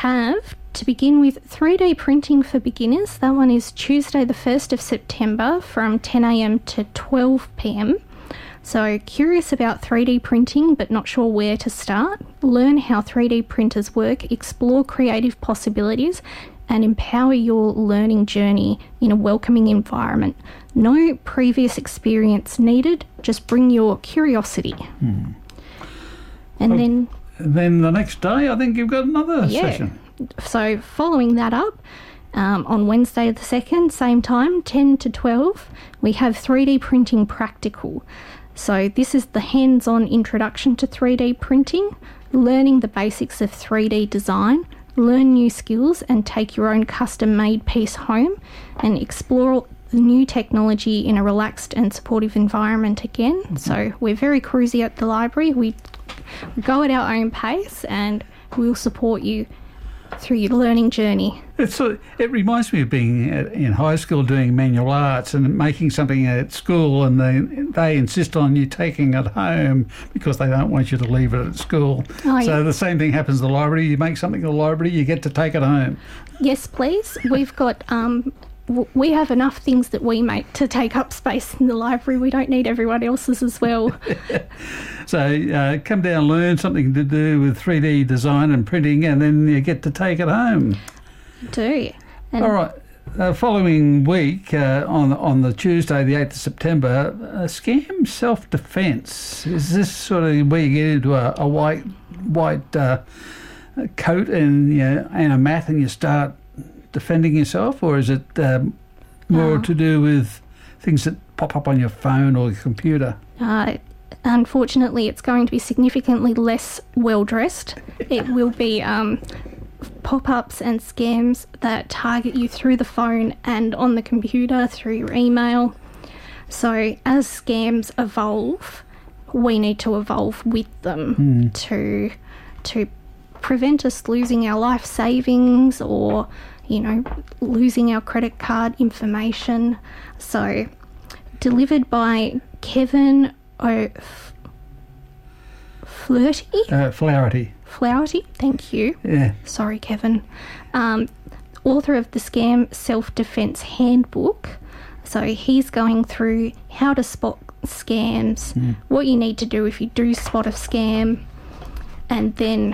have, to begin with, 3D printing for beginners. That one is Tuesday the 1st of September from 10 a.m. to 12 p.m. So curious about 3D printing but not sure where to start? Learn how 3D printers work, explore creative possibilities and empower your learning journey in a welcoming environment. No previous experience needed, just bring your curiosity. And then the next day I think you've got another session. So following that up, on Wednesday the 2nd, same time, 10 to 12, we have 3D printing practical. So this is the hands-on introduction to 3D printing, learning the basics of 3D design, learn new skills and take your own custom-made piece home and explore the new technology in a relaxed and supportive environment again. So we're very cruisy at the library. We go at our own pace and we'll support you through your learning journey. It reminds me of being in high school doing manual arts and making something at school, and they insist on you taking it home because they don't want you to leave it at school. So the same thing happens at the library. You make something at the library, you get to take it home. Yes, please. We've got we have enough things that we make to take up space in the library. We don't need everyone else's as well. So come down, learn something to do with 3D design and printing, and then you get to take it home. Do. And all right. Following week, on the Tuesday, the 8th of September, scam self-defence. Is this sort of where you get into a white coat and a mat and you start defending yourself, or is it more to do with things that pop up on your phone or your computer? Unfortunately, it's going to be significantly less well-dressed. It will be pop-ups and scams that target you through the phone and on the computer, through your email. So as scams evolve, we need to evolve with them to prevent us losing our life savings or losing our credit card information. So delivered by Kevin Flaherty, thank you. Yeah. Sorry, Kevin. Author of the Scam Self-Defense Handbook. So he's going through how to spot scams, what you need to do if you do spot a scam, and then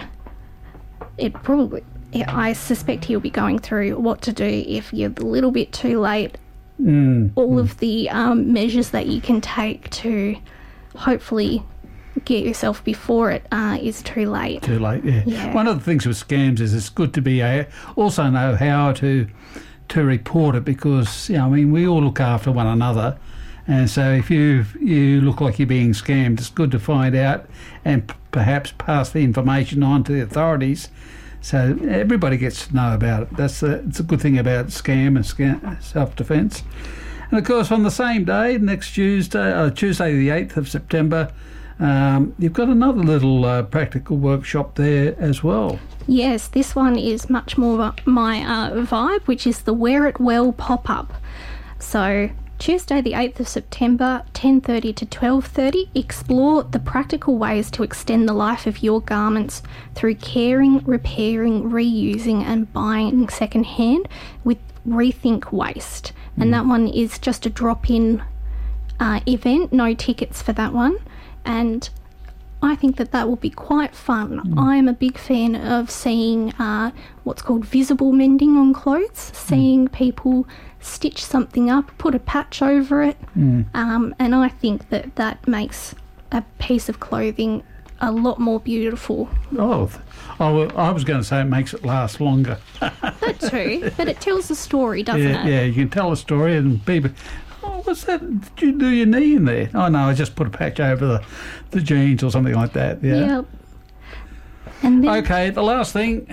I suspect he'll be going through what to do if you're a little bit too late, all of the measures that you can take to hopefully get yourself before it is too late. Too late, yeah. One of the things with scams is it's good to be also know how to report it, because we all look after one another, and so if you look like you're being scammed, it's good to find out and perhaps pass the information on to the authorities so everybody gets to know about it. It's a good thing about scam and self-defence. And of course on the same day, next Tuesday the 8th of September, you've got another little practical workshop there as well. Yes, this one is much more my vibe, which is the Wear It Well pop-up. So Tuesday the 8th of September, 10:30 to 12:30, explore the practical ways to extend the life of your garments through caring, repairing, reusing and buying second-hand with Rethink Waste. And that one is just a drop-in event, no tickets for that one. And I think that will be quite fun. I am a big fan of seeing what's called visible mending on clothes, seeing people stitch something up, put a patch over it, and I think that makes a piece of clothing a lot more beautiful. Oh, I was going to say it makes it last longer. That too, but it tells a story, doesn't it? Yeah, you can tell a story and people... Oh, what's that? Did you do your knee in there? Oh, no, I just put a patch over the jeans or something like that. Yeah. Yep. And then, okay, the last thing,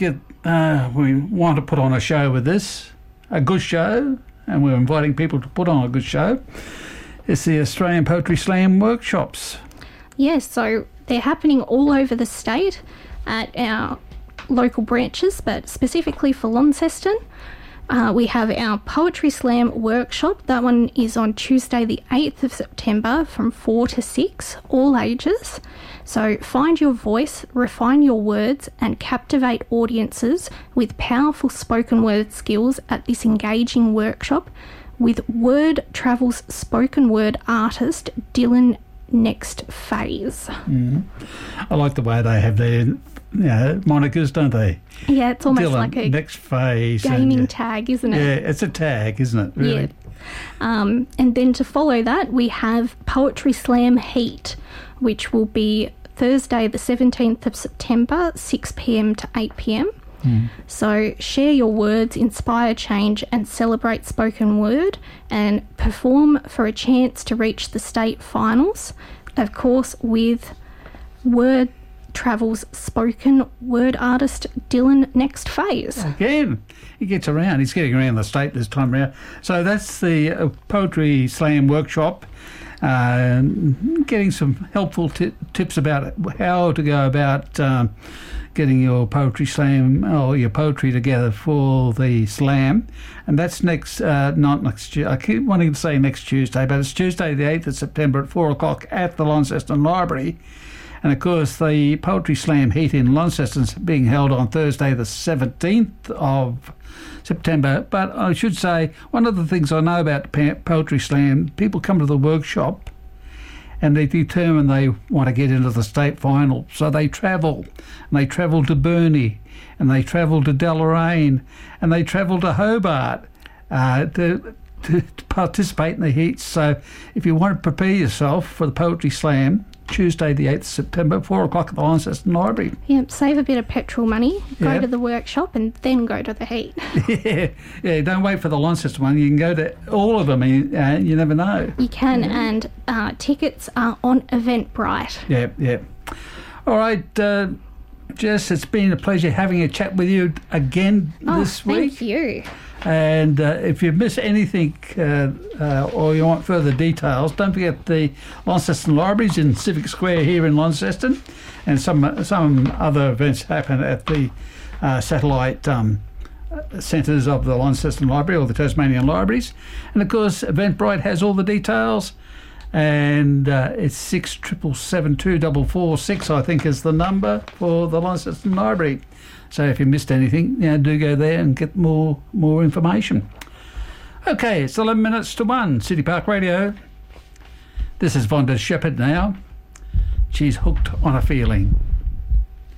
we want to put on a show with this, a good show, and we're inviting people to put on a good show. It's the Australian Poetry Slam workshops. Yes, so they're happening all over the state at our local branches, but specifically for Launceston. We have our Poetry Slam workshop. That one is on Tuesday the 8th of September from 4 to 6, all ages. So find your voice, refine your words, and captivate audiences with powerful spoken word skills at this engaging workshop with Word Travel's spoken word artist, Dylan Next Phase. I like the way they have their monikers, don't they? Yeah, it's almost Dylan, like a Next Phase. gaming tag, isn't it? Yeah, it's a tag, isn't it? Really? Yeah. And then to follow that, we have Poetry Slam Heat, which will be Thursday the 17th of September, 6 p.m. to 8 p.m. So share your words, inspire change and celebrate spoken word, and perform for a chance to reach the state finals, of course, with Word Travel's spoken word artist Dylan Next Phase. Again, he gets around. He's getting around the state this time around. So that's the Poetry Slam workshop. Getting some helpful tips about how to go about getting your poetry slam or your poetry together for the slam. And that's not next Tuesday. I keep wanting to say next Tuesday, but it's Tuesday the 8th of September at 4 o'clock at the Launceston Library. And of course, the Poetry Slam Heat in Launceston is being held on Thursday the 17th of September. But I should say, one of the things I know about Poetry Slam, people come to the workshop and they determine they want to get into the state final. So they travel, and they travel to Burnie, and they travel to Deloraine, and they travel to Hobart to participate in the heats. So if you want to prepare yourself for the Poetry Slam, Tuesday the 8th of September, 4 o'clock at the Launceston Library. Yep, save a bit of petrol money, go to the workshop and then go to the heat. Yeah, don't wait for the Launceston one. You can go to all of them, and you never know. You can, and tickets are on Eventbrite. Yeah. All right, Jess, it's been a pleasure having a chat with you again this week. Thank you. And if you miss anything or you want further details, don't forget the Launceston Libraries in Civic Square here in Launceston, and some other events happen at the satellite centres of the Launceston Library or the Tasmanian Libraries. And of course, Eventbrite has all the details, and it's 6777246, I think, is the number for the Launceston Library. So if you missed anything, do go there and get more information. Okay, it's 11 minutes to 1, City Park Radio. This is Vonda Shepherd now. She's hooked on a feeling.